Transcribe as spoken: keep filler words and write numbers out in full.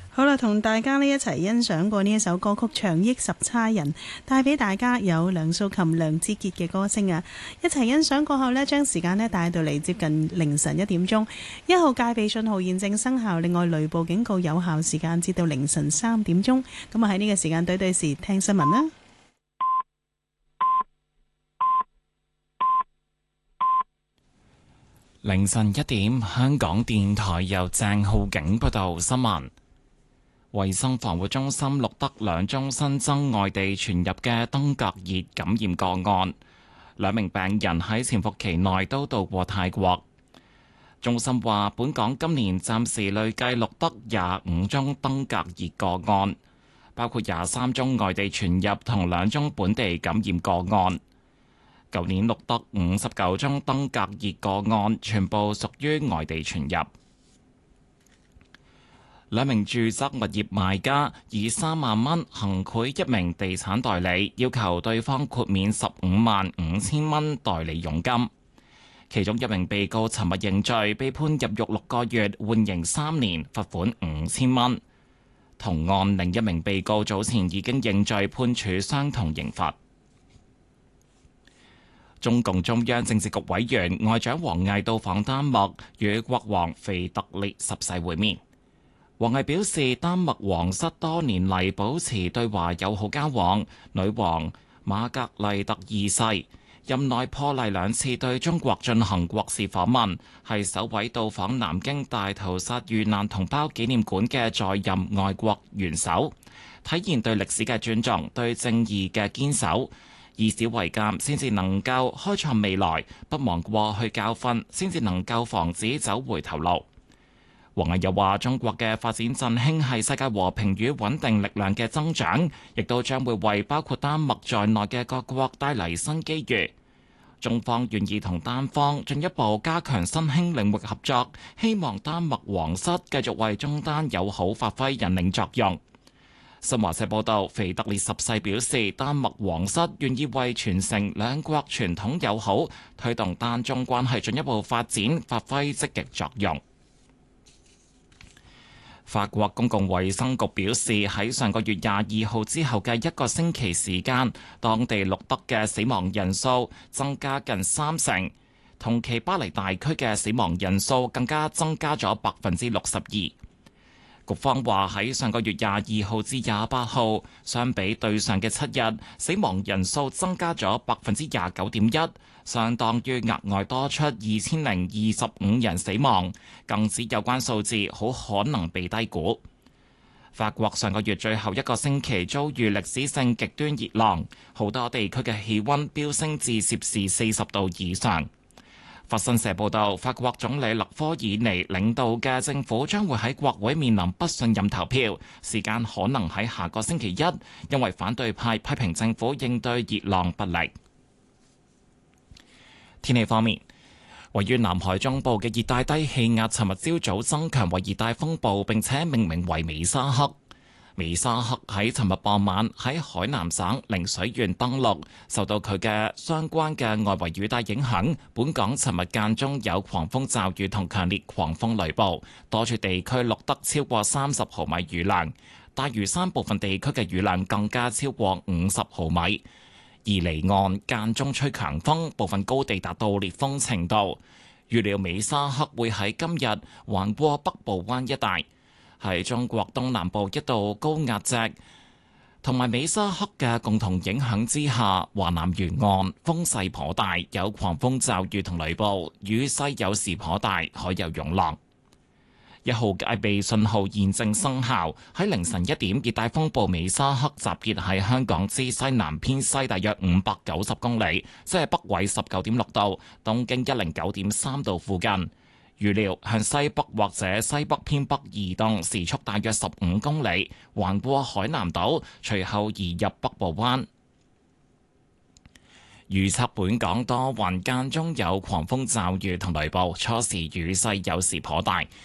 好啦，同大家呢一齊欣賞過呢一首歌曲《長憶十差人》，帶俾大家有梁素琴、梁志傑嘅歌聲啊！一齊欣賞過後呢，將時間呢帶到嚟接近凌晨一點鐘，一號戒備信號現正生效，另外雷暴警告有效時間至到凌晨三點鐘。咁啊喺呢個時間對對時聽新聞啦。 凌晨一點，香港電台由鄭浩景報道新聞。衛生防護中心錄得兩宗新增外地傳入嘅登革熱感染個案，兩名病人喺潛伏期內都到過泰國。中心話，本港今年暫時累計錄得廿五宗登革熱個案，包括廿三宗外地傳入同兩宗本地感染個案。舊年錄得五十九宗登革熱個案，全部屬於外地傳入。兩名住宅物業賣家以三萬蚊行賄一名地產代理，要求對方豁免十五萬五千蚊代理佣金。其中一名被告尋日認罪，被判入獄六個月，緩刑三年，罰款五千蚊。同案另一名被告早前已經認罪，判處相同刑罰。中共中央政治局委員外長王毅到訪丹麥，與國王腓特烈十世會面。王毅表示，丹麥皇室多年嚟保持對華友好交往。女王瑪格麗特二世任內破例兩次對中國進行國事訪問，係首位到訪南京大屠殺遇難同胞紀念館嘅在任外國元首，體現對歷史嘅尊重、對正義嘅堅守。以史為鑑，先至能夠開創未來；不忘過去教訓，先至能夠防止走回頭路。王毅又話：中國嘅發展振興係世界和平與穩定力量嘅增長，亦都將會為包括丹麥在內嘅各國帶嚟新機遇。中方願意同丹方進一步加強新興領域合作，希望丹麥皇室繼續為中丹友好發揮引領作用。新華社報道，腓特烈十世表示，丹麥皇室願意為傳承兩國傳統友好、推動丹中關係進一步發展發揮積極作用。法國公共衛生局表示，喺上個月廿二號之後嘅一個星期時間，當地錄得嘅死亡人數增加近三成，同期巴黎大區嘅死亡人數更加增加咗百分之六十二。局方話喺上個月廿二號至廿八號，相比對上嘅七日，死亡人數增加咗百分之廿九點一，相當於額外多出二千零二十五人死亡，更指有關數字好可能被低估。法國上個月最後一個星期遭遇歷史性極端熱浪，好多地區嘅氣溫飆升至攝氏四十度以上。法新社報道，法國總理勒科爾尼領導嘅政府將會喺國會面臨不信任投票，時間可能喺下個星期一，因為反對派批評政府應對熱浪不力。天氣方面，位於南海中部嘅熱帶低氣壓，尋日朝早增強為熱帶風暴，並且命名為美沙克。美沙克喺尋日傍晚喺海南省陵水縣登陸，受到佢嘅相關嘅外圍雨帶影響，本港尋日間中有狂風驟雨同強烈狂風雷暴，多處地區錄得超過三十毫米雨量，大嶼山部分地區嘅雨量更加超過五十毫米。而離岸間中吹強風，部分高地達到烈風程度。預料美沙克會喺今日橫過北部灣一帶。喺中國東南部一道高壓脊同埋美沙克嘅共同影響之下，華南沿岸風勢頗大，有狂風驟雨同雷暴，雨勢有時頗大，海有湧浪。一號戒備信號現正生效。喺凌晨一點，熱帶風暴美沙克集結喺香港之西南偏西大約五百九十公里，即係北緯十九點六度、東經一零九點三度附近。預料向西北或者西北偏北移動，時速大約十五公里，橫過海南島，隨後移入北部灣。預測本港多雲，間中有狂風驟雨同雷暴，初時雨勢有時頗大。